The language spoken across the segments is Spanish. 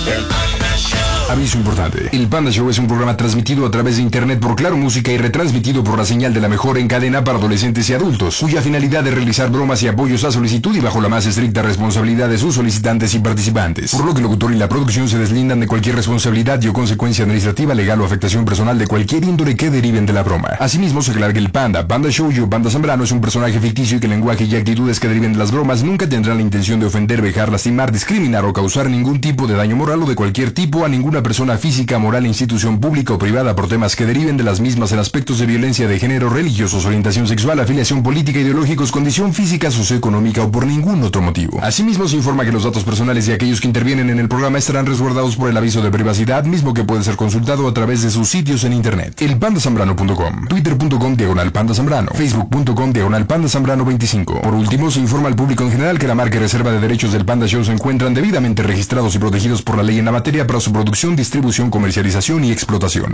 Aviso importante. El Panda Show es un programa transmitido a través de internet por Claro Música y retransmitido por la señal de la mejor en cadena para adolescentes y adultos, cuya finalidad es realizar bromas y apoyos a solicitud y bajo la más estricta responsabilidad de sus solicitantes y participantes. Por lo que el locutor y la producción se deslindan de cualquier responsabilidad y o consecuencia administrativa, legal o afectación personal de cualquier índole que deriven de la broma. Asimismo, se aclara que el Panda Show y Panda Zambrano es un personaje ficticio y que el lenguaje y actitudes que deriven de las bromas nunca tendrán la intención de ofender, vejar, lastimar, discriminar o causar ningún tipo de daño moral o de cualquier tipo a ninguna persona física, moral, institución pública o privada por temas que deriven de las mismas en aspectos de violencia de género, religiosos, orientación sexual, afiliación política, ideológicos, condición física, socioeconómica o por ningún otro motivo. Asimismo, se informa que los datos personales de aquellos que intervienen en el programa estarán resguardados por el aviso de privacidad, mismo que puede ser consultado a través de sus sitios en internet. elpandasambrano.com, twitter.com/pandazambrano, facebook.com/pandazambrano25. Por último, se informa al público en general que la marca y reserva de derechos del Panda Show se encuentran debidamente registrados y protegidos por la ley en la materia para su producción, distribución, comercialización y explotación.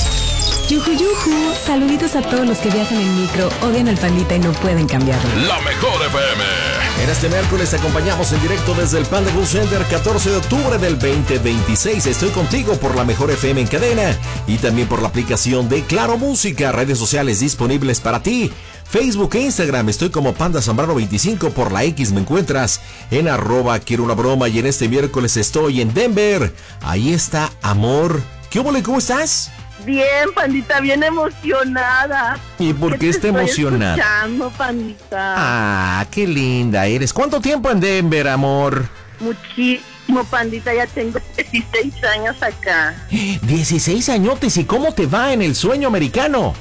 Yuju, yuju. Saluditos a todos los que viajan en micro, odian al Pandita y no pueden cambiarlo. La mejor FM. En este miércoles te acompañamos en directo desde el Panda Go Center, 14 de octubre del 2026. Estoy contigo por la mejor FM en cadena y también por la aplicación de Claro Música, redes sociales disponibles para ti. Facebook e Instagram, estoy como Panda Zambrano 25, por la X me encuentras en @quiero una broma y en este miércoles estoy en Denver. Ahí está Amor. ¿Qué hubo, cómo estás? Bien, Pandita, bien emocionada. ¿Y por qué está emocionada? Estoy escuchando, Pandita. Ah, qué linda eres. ¿Cuánto tiempo en Denver, amor? Muchísimo, Pandita, ya tengo 16 años acá. 16 añotes, ¿y cómo te va en el sueño americano?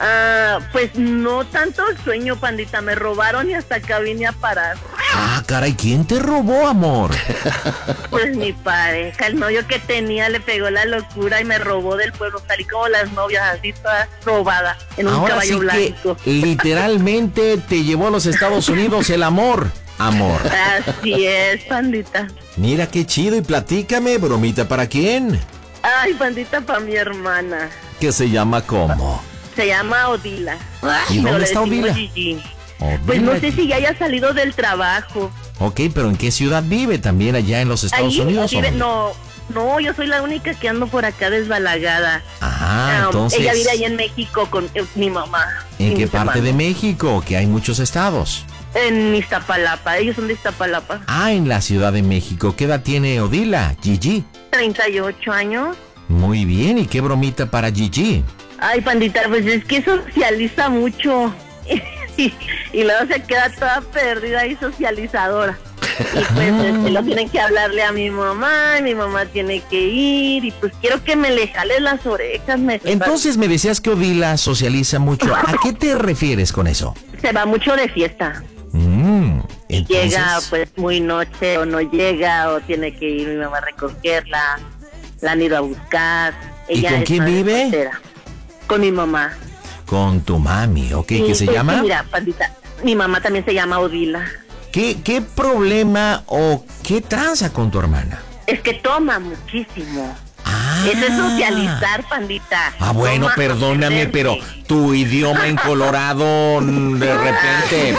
Pues no tanto el sueño, Pandita, me robaron y hasta acá vine a parar. Ah, caray, ¿quién te robó, amor? Pues mi pareja, el novio que tenía le pegó la locura y me robó del pueblo, salí como las novias, así toda robada, en un Ahora caballo sí blanco. Que literalmente te llevó a los Estados Unidos el amor. Amor. Así es, Pandita. Mira qué chido, y platícame, bromita, ¿para quién? Ay, Pandita, para mi hermana. ¿Qué se llama cómo? Se llama Odila. ¿Y dónde está Odila? Gigi. Pues no sé si ya haya salido del trabajo. Ok, pero ¿en qué ciudad vive? ¿También allá en los Estados Unidos? Vive, no, yo soy la única que ando por acá desbalagada. Ah, entonces... Ella vive ahí en México con mi mamá. ¿En qué parte de México? Que hay muchos estados. En Iztapalapa, ellos son de Iztapalapa. Ah, en la Ciudad de México. ¿Qué edad tiene Odila, Gigi? 38 años. Muy bien, ¿y qué bromita para Gigi? Ay, Pandita, pues es que socializa mucho y luego se queda toda perdida y socializadora. Y pues lo tienen que hablarle a mi mamá, y mi mamá tiene que ir, y pues quiero que me le jales las orejas. Entonces me decías que Odila socializa mucho. ¿A qué te refieres con eso? Se va mucho de fiesta. ¿Entonces? Llega pues muy noche o no llega, o tiene que ir mi mamá a recogerla, la han ido a buscar. ¿Y con quién vive? Soltera. Con mi mamá. Con tu mami, ok, ¿qué se llama? Mira, Pandita, mi mamá también se llama Odila. ¿Qué problema o qué tranza con tu hermana? Es que toma muchísimo. Ah. Eso es socializar, Pandita. Ah, bueno, Toma, perdóname, pero tu idioma en Colorado de repente...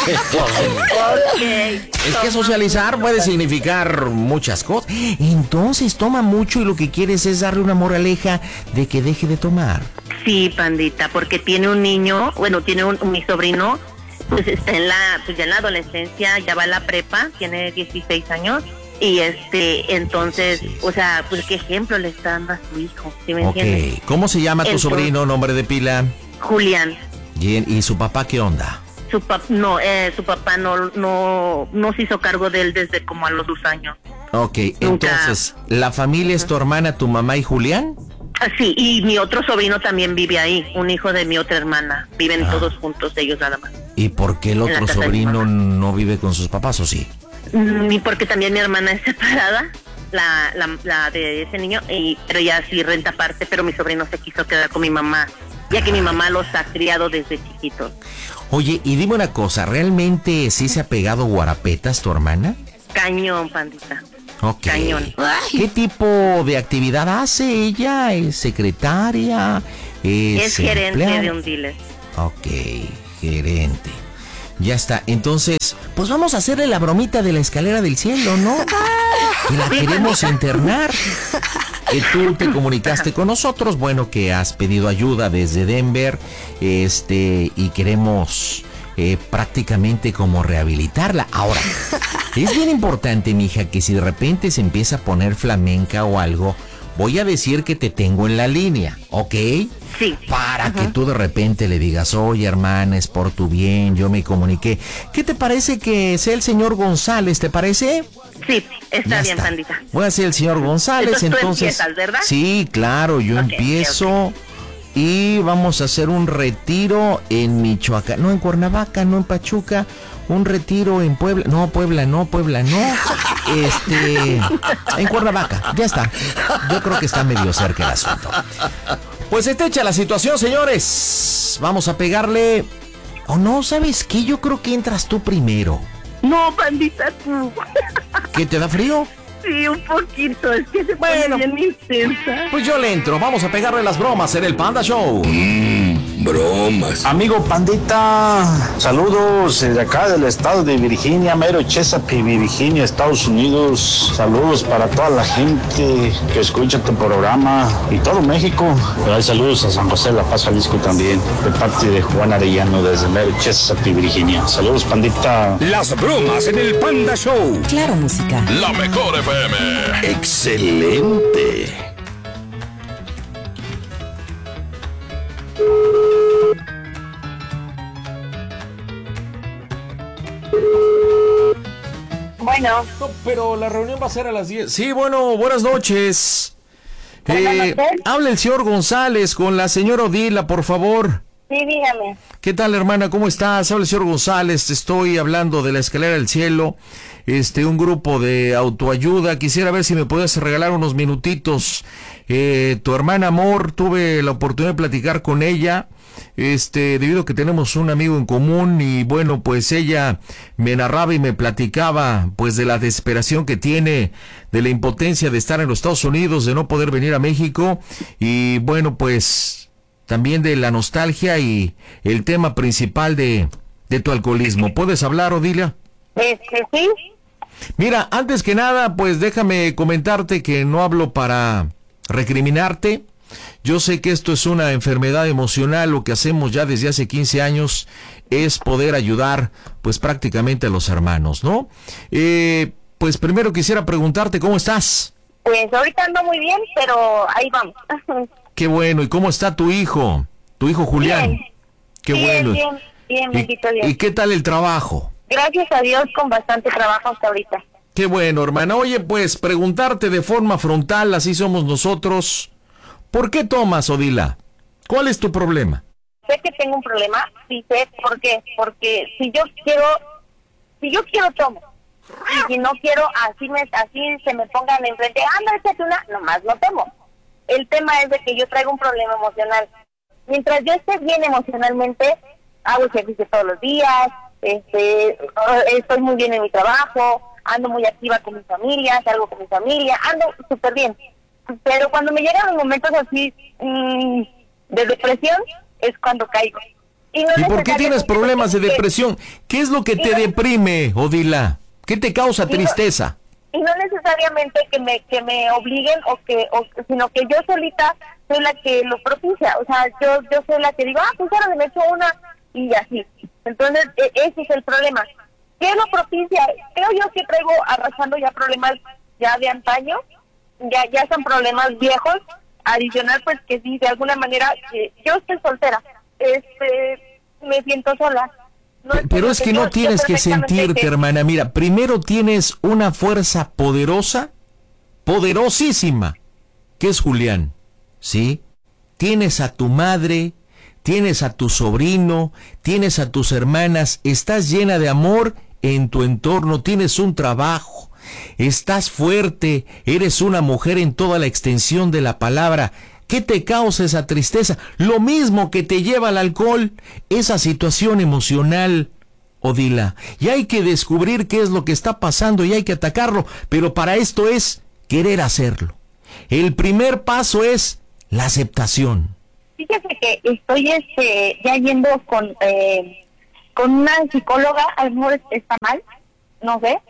Okay. Es que socializar puede significar muchas cosas. Entonces toma mucho y lo que quieres es darle una moraleja de que deje de tomar. Sí, Pandita, porque tiene un niño, bueno, tiene mi sobrino, pues está ya en la adolescencia, ya va a la prepa, tiene 16 años. Y entonces, o sea, pues qué ejemplo le está dando a su hijo, ¿sí me entiendes? ¿Cómo se llama tu sobrino, nombre de pila? Julián. ¿Y su papá qué onda? Su papá no se hizo cargo de él desde como a los 2 años. Ok, Nunca. Entonces, ¿la familia es tu hermana, tu mamá y Julián? Sí, y mi otro sobrino también vive ahí, un hijo de mi otra hermana. Viven todos juntos, ellos nada más. ¿Y por qué el otro sobrino no vive con sus papás, o sí? Y porque también mi hermana es separada, la de ese niño, pero ella sí renta aparte, pero mi sobrino se quiso quedar con mi mamá, ya que mi mamá los ha criado desde chiquitos. Oye, y dime una cosa, ¿realmente sí se ha pegado guarapetas tu hermana? Cañón, Pandita. Ok. Cañón. ¿Qué tipo de actividad hace ella? ¿Es secretaria? Es gerente empleada? de un dealer. Ok, gerente. Ya está, entonces, pues vamos a hacerle la bromita de la escalera del cielo, ¿no? que la queremos internar. Que tú te comunicaste con nosotros, bueno, que has pedido ayuda desde Denver, y queremos prácticamente como rehabilitarla. Ahora, es bien importante, mija, que si de repente se empieza a poner flamenca o algo, voy a decir que te tengo en la línea, ¿ok? Sí. Para que tú de repente le digas, oye, hermana, es por tu bien, yo me comuniqué. ¿Qué te parece que sea el señor González, te parece? Sí, está Ya bien, está. pandita. Voy a ser el señor González, Entonces tú entonces. empiezas, ¿verdad? Sí, claro, yo Ok, empiezo y vamos a hacer un retiro en Michoacán, no en Cuernavaca, no en Pachuca, un retiro en Puebla, Puebla no, en Cuernavaca, ya está. Yo creo que está medio cerca el asunto. Pues está hecha la situación, señores. Vamos a pegarle. O no, ¿sabes qué? Yo creo que entras tú primero. No, pandita, tú. ¿Qué, te da frío? Sí, un poquito, es que se pone bien intensa. Pues yo le entro, vamos a pegarle las bromas en el Panda Show. Bromas. Amigo Pandita, saludos desde acá del estado de Virginia, mero Chesapeake, Virginia, Estados Unidos. Saludos para toda la gente que escucha tu programa y todo México. Pero hay saludos a San José, La Paz, Jalisco también, de parte de Juan Arellano desde mero Chesapeake, Virginia. Saludos, Pandita. Las bromas en el Panda Show. Claro, música. La mejor FM. Excelente. Bueno, Pero la reunión va a ser a las 10. Sí, bueno, buenas noches. Habla el señor González con la señora Odila, por favor. sí, dígame. ¿Qué tal, hermana? ¿Cómo estás? Habla el señor González, te estoy hablando de la Escalera del Cielo, un grupo de autoayuda. Quisiera ver si me puedes regalar unos minutitos. Tu hermana Amor, tuve la oportunidad de platicar con ella, debido a que tenemos un amigo en común y bueno, pues ella me narraba y me platicaba pues de la desesperación que tiene, de la impotencia de estar en los Estados Unidos, de no poder venir a México y bueno, pues también de la nostalgia y el tema principal de tu alcoholismo. ¿Puedes hablar, Odilia? Sí. Mira, antes que nada, pues déjame comentarte que no hablo para recriminarte. Yo sé que esto es una enfermedad emocional. Lo que hacemos ya desde hace 15 años es poder ayudar pues prácticamente a los hermanos, ¿no? Pues primero quisiera preguntarte, ¿cómo estás? Pues ahorita ando muy bien, pero ahí vamos. Qué bueno. ¿Y cómo está tu hijo Julián? Bien. Qué Bien, bueno. bien, bendito Dios. ¿Y qué tal el trabajo? Gracias a Dios, con bastante trabajo hasta ahorita. Qué bueno, hermana. Oye, pues preguntarte de forma frontal, así somos nosotros. ¿Por qué tomas, Odila? ¿Cuál es tu problema? Sé que tengo un problema, sí sé por qué, porque si yo quiero tomo, y si no quiero, así se me pongan enfrente, no, échate una, nomás no tomo. El tema es de que yo traigo un problema emocional. Mientras yo esté bien emocionalmente, hago ejercicio todos los días, estoy muy bien en mi trabajo, ando muy activa con mi familia, salgo con mi familia, ando súper bien. Pero cuando me llegan los momentos así de depresión, es cuando caigo. ¿Y por qué tienes problemas de depresión? ¿Qué es lo que te deprime, Odila? ¿Qué te causa tristeza? Y no necesariamente que me obliguen sino que yo solita soy la que lo propicia. O sea, yo soy la que digo, pues ahora me echo una y así. Entonces, ese es el problema. ¿Qué lo propicia? Creo yo que traigo arrastrando ya problemas ya de antaño, ya son problemas viejos, adicional pues que sí, de alguna manera, yo estoy soltera, me siento sola. Pero es que no tienes que sentirte, hermana. Mira, primero tienes una fuerza poderosa, poderosísima, que es Julián, ¿sí? Tienes a tu madre, tienes a tu sobrino, tienes a tus hermanas, estás llena de amor en tu entorno, tienes un trabajo, estás fuerte, eres una mujer en toda la extensión de la palabra. ¿Qué te causa esa tristeza? Lo mismo que te lleva al alcohol, esa situación emocional, Odila. Y hay que descubrir qué es lo que está pasando y hay que atacarlo, pero para esto es querer hacerlo. El primer paso es la aceptación. Fíjese que estoy ya yendo con una psicóloga, a lo mejor está mal, no sé,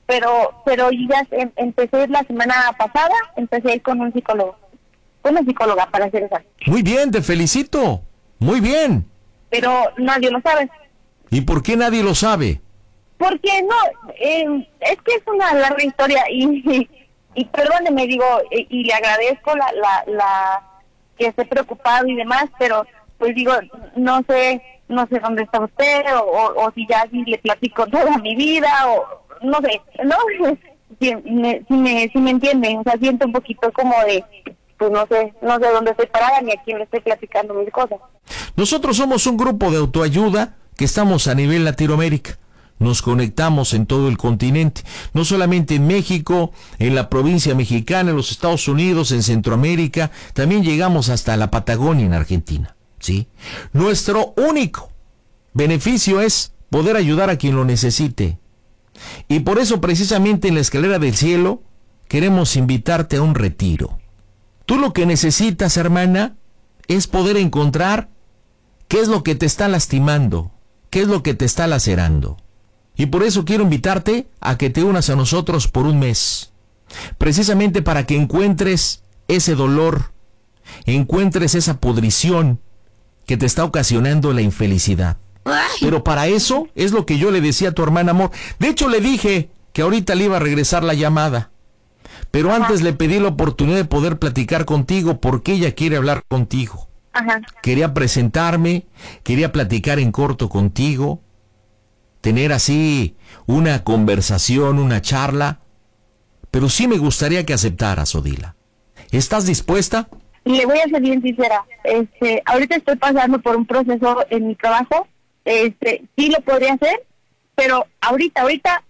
pero ya empecé la semana pasada, empecé a ir con un psicólogo, con una psicóloga para hacer eso. Muy bien, te felicito. Muy bien. Pero nadie lo sabe. ¿Y por qué nadie lo sabe? Porque no, es que es una larga historia y perdóneme, digo, y le agradezco la que esté preocupado y demás, pero pues digo, no sé dónde está usted o si ya si le platico toda mi vida o no sé, ¿no? Si me entienden, o sea, siento un poquito como de, pues no sé dónde estoy parada ni a quién le estoy platicando mis cosas. Nosotros somos un grupo de autoayuda que estamos a nivel Latinoamérica. Nos conectamos en todo el continente, no solamente en México, en la provincia mexicana, en los Estados Unidos, en Centroamérica, también llegamos hasta la Patagonia en Argentina, ¿sí? Nuestro único beneficio es poder ayudar a quien lo necesite. Y por eso precisamente en la Escalera del Cielo queremos invitarte a un retiro. Tú lo que necesitas, hermana, es poder encontrar qué es lo que te está lastimando, qué es lo que te está lacerando. Y por eso quiero invitarte a que te unas a nosotros por un mes, precisamente para que encuentres ese dolor, encuentres esa pudrición que te está ocasionando la infelicidad. Pero para eso es lo que yo le decía a tu hermana, amor. De hecho, le dije que ahorita le iba a regresar la llamada, pero antes le pedí la oportunidad de poder platicar contigo porque ella quiere hablar contigo. Ajá. Quería presentarme, quería platicar en corto contigo, tener así una conversación, una charla, pero sí me gustaría que aceptaras, Odila. ¿Estás dispuesta? Le voy a ser bien sincera, ahorita estoy pasando por un proceso en mi trabajo, sí lo podría hacer, pero ahorita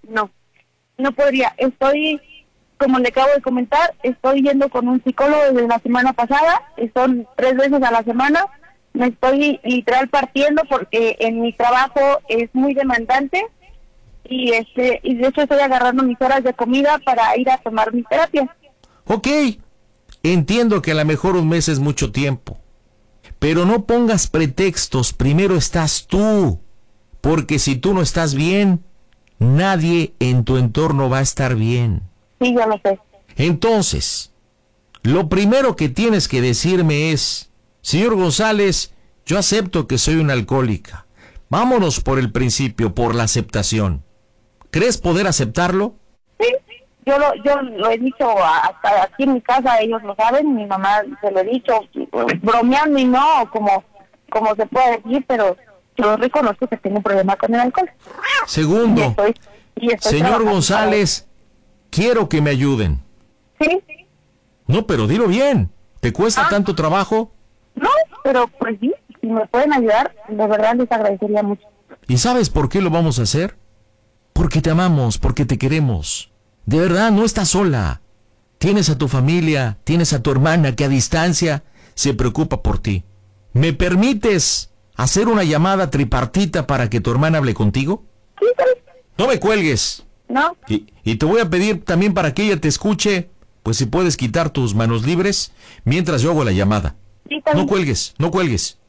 no podría. Estoy, como le acabo de comentar, estoy yendo con un psicólogo desde la semana pasada, son 3 veces a la semana. Me estoy literal partiendo porque en mi trabajo es muy demandante y de hecho estoy agarrando mis horas de comida para ir a tomar mi terapia. Ok, entiendo que a lo mejor un mes es mucho tiempo, pero no pongas pretextos, primero estás tú, porque si tú no estás bien, nadie en tu entorno va a estar bien. Sí, ya lo sé. Entonces, lo primero que tienes que decirme es: señor González, yo acepto que soy una alcohólica. Vámonos por el principio, por la aceptación. ¿Crees poder aceptarlo? Sí, yo lo he dicho hasta aquí en mi casa, ellos lo saben, mi mamá se lo he dicho, bromeando y no, como se puede decir, pero yo reconozco que tengo un problema con el alcohol. Segundo, y estoy señor González, quiero que me ayuden. Sí. No, pero dilo bien. ¿Te cuesta tanto trabajo? No, pero pues sí, si me pueden ayudar, de verdad les agradecería mucho. ¿Y sabes por qué lo vamos a hacer? Porque te amamos, porque te queremos. De verdad, no estás sola. Tienes a tu familia, tienes a tu hermana que a distancia se preocupa por ti. ¿Me permites hacer una llamada tripartita para que tu hermana hable contigo? Sí, sí. No me cuelgues. No. Y te voy a pedir también para que ella te escuche, pues si puedes quitar tus manos libres mientras yo hago la llamada. Sí, también. No cuelgues, no cuelgues.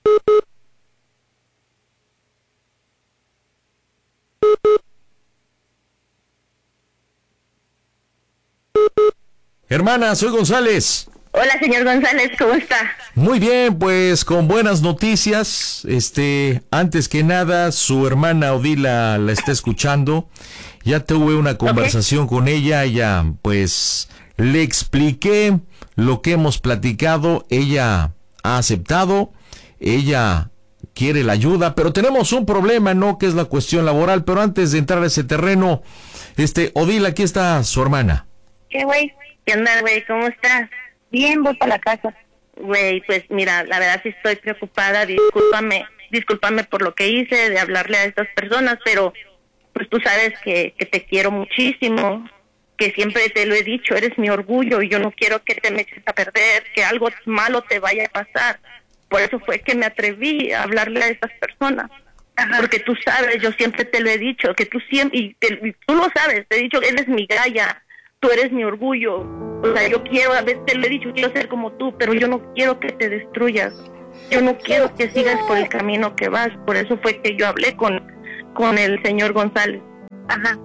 Hermana, soy González. Hola, señor González, ¿cómo está? Muy bien, pues con buenas noticias. Antes que nada, su hermana Odila la está escuchando. Ya tuve una conversación con ella. Ella, pues, le expliqué lo que hemos platicado. Ella ha aceptado. Ella quiere la ayuda, pero tenemos un problema, ¿no? Que es la cuestión laboral. Pero antes de entrar a ese terreno, Odila, aquí está su hermana. ¿Qué, güey? ¿Qué onda, güey? ¿Cómo estás? Bien, voy para la casa. Güey, pues mira, la verdad sí estoy preocupada, discúlpame por lo que hice de hablarle a estas personas, pero pues tú sabes que te quiero muchísimo, que siempre te lo he dicho, eres mi orgullo y yo no quiero que te me eches a perder, que algo malo te vaya a pasar. Por eso fue que me atreví a hablarle a estas personas. Ajá. Porque tú sabes, yo siempre te lo he dicho, que tú siempre, y tú lo sabes, te he dicho que eres mi galla, tú eres mi orgullo. O sea, yo quiero, a veces te lo he dicho, quiero ser como tú, pero yo no quiero que te destruyas. Yo no quiero que sigas por el camino que vas. Por eso fue que yo hablé con el señor González. Ajá.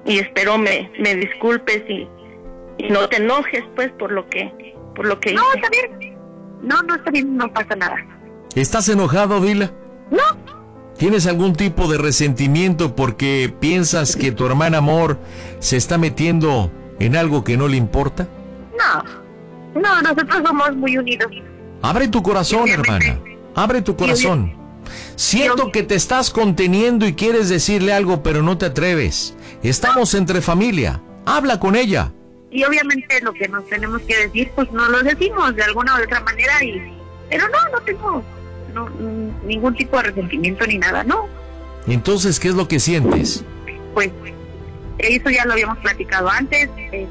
espero me disculpes y no te enojes pues por lo que hice. No, está bien. No está bien, no pasa nada. ¿Estás enojado, Dila? No. ¿Tienes algún tipo de resentimiento porque piensas que tu hermana Amor se está metiendo en algo que no le importa? No, nosotros somos muy unidos. Abre tu corazón, hermana. Abre tu corazón. Siento que te estás conteniendo y quieres decirle algo, pero no te atreves. Estamos entre familia. Habla con ella. Y obviamente lo que nos tenemos que decir, pues no lo decimos de alguna u otra manera. Pero no tengo ningún tipo de resentimiento ni nada, ¿no? Entonces, ¿qué es lo que sientes? Pues eso ya lo habíamos platicado antes.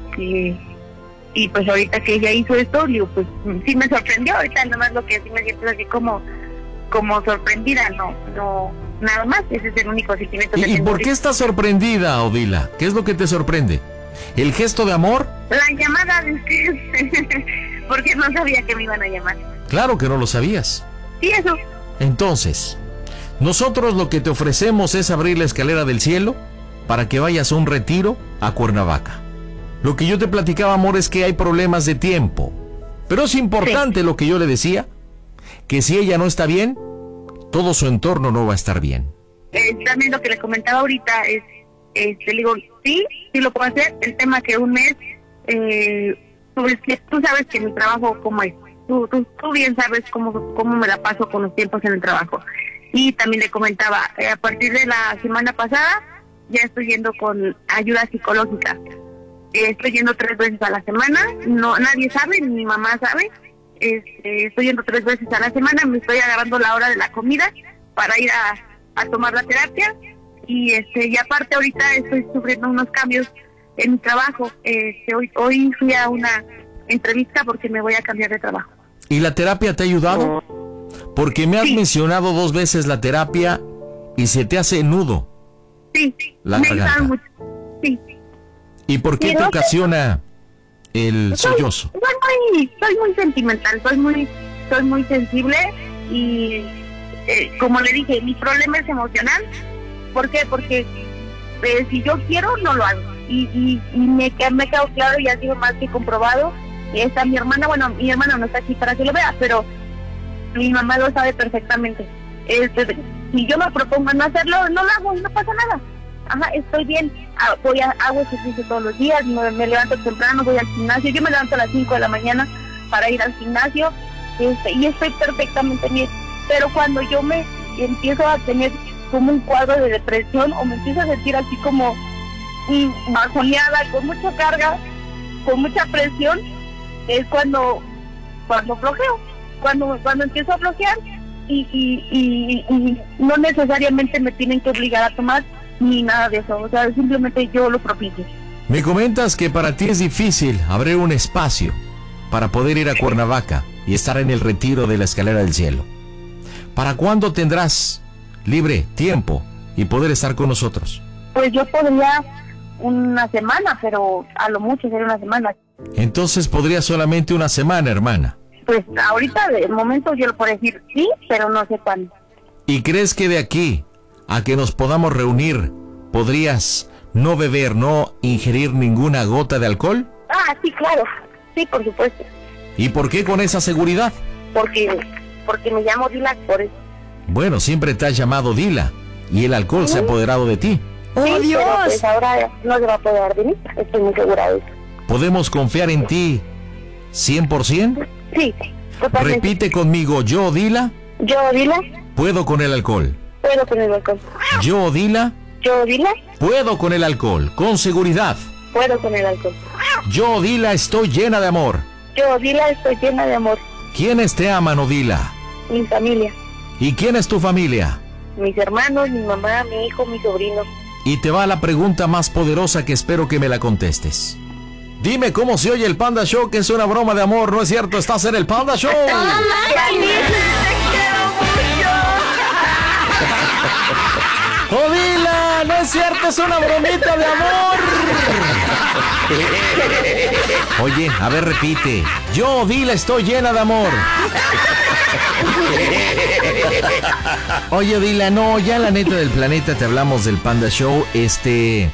Y pues ahorita que ella hizo esto, digo, pues sí me sorprendió. Ahorita nada más lo que sí me siento así como sorprendida, no, nada más. Ese es el único sentimiento que tengo. ¿Y por qué estás sorprendida, Odila? ¿Qué es lo que te sorprende? ¿El gesto de amor? La llamada de ustedes, porque no sabía que me iban a llamar. Claro que no lo sabías. Sí, eso. Entonces, nosotros lo que te ofrecemos es abrir la escalera del cielo para que vayas a un retiro a Cuernavaca. Lo que yo te platicaba, amor, es que hay problemas de tiempo. Pero es importante lo que yo le decía, que si ella no está bien, todo su entorno no va a estar bien. También lo que le comentaba ahorita es, le digo, sí lo puedo hacer. El tema que un mes, tú sabes que mi trabajo cómo es. Tú bien sabes cómo me la paso con los tiempos en el trabajo. Y también le comentaba, a partir de la semana pasada, ya estoy yendo con ayuda psicológica. Estoy yendo 3 veces a la semana, no, nadie sabe, ni mi mamá sabe. Estoy yendo 3 veces a la semana, me estoy agarrando la hora de la comida para ir a tomar la terapia. Y aparte ahorita estoy sufriendo unos cambios en mi trabajo. Hoy fui a una entrevista porque me voy a cambiar de trabajo. ¿Y la terapia te ha ayudado? Porque me has mencionado 2 veces la terapia y se te hace nudo. Sí, la me garganta. ayudaron mucho. Sí. ¿Y por qué te ocasiona el sollozo? Soy muy sentimental, soy muy sensible y como le dije, mi problema es emocional. ¿Por qué? Porque si yo quiero, no lo hago. Y me quedó claro y ha sido más que comprobado. Está mi hermana, bueno, mi hermana no está aquí para que lo vea, pero mi mamá lo sabe perfectamente. Si yo me propongo no hacerlo, no lo hago y no pasa nada. Ajá, estoy bien, hago ejercicio todos los días, me levanto temprano, voy al gimnasio. Yo me levanto a las 5 de la mañana para ir al gimnasio y estoy perfectamente bien. Pero cuando yo me empiezo a tener como un cuadro de depresión o me empiezo a sentir así como bajoneada, con mucha carga, con mucha presión, es cuando flojeo, cuando empiezo a flojear y no necesariamente me tienen que obligar a tomar ni nada de eso, o sea, simplemente yo lo propicio. Me comentas que para ti es difícil abrir un espacio para poder ir a Cuernavaca y estar en el retiro de la escalera del cielo. ¿Para cuándo tendrás libre tiempo y poder estar con nosotros? Pues yo podría una semana, pero a lo mucho sería una semana. Entonces podría solamente una semana, hermana. Pues ahorita de momento yo lo puedo decir sí, pero no sé cuándo. ¿Y crees que de aquí a que nos podamos reunir podrías no beber, no ingerir ninguna gota de alcohol? Ah, sí, claro, sí, por supuesto. ¿Y por qué con esa seguridad? Porque me llamo Dila, por eso. Bueno, siempre te has llamado Dila y el alcohol se ha apoderado de ti. ¡Oh, sí, Dios! Pero pues ahora no se va a apoderar de mí, estoy muy segura de eso. ¿Podemos confiar en ti 100%? Sí, totalmente. Repite conmigo, yo, Dila. Yo, Dila. Puedo con el alcohol. Puedo con el alcohol. Yo, Dila. Yo, Dila. Puedo con el alcohol, con seguridad. Puedo con el alcohol. Yo, Dila, estoy llena de amor. Yo, Dila, estoy llena de amor. ¿Quiénes te aman, Odila? Mi familia. ¿Y quién es tu familia? Mis hermanos, mi mamá, mi hijo, mi sobrino. Y te va la pregunta más poderosa que espero que me la contestes. Dime cómo se oye el Panda Show, que es una broma de amor, ¿no es cierto? Estás en el Panda Show. ¡Odila! ¡No es cierto! ¡Es una bromita de amor! Oye, a ver, repite. Yo, Odila, estoy llena de amor. Oye, Odila, no, ya la neta del planeta te hablamos del Panda Show.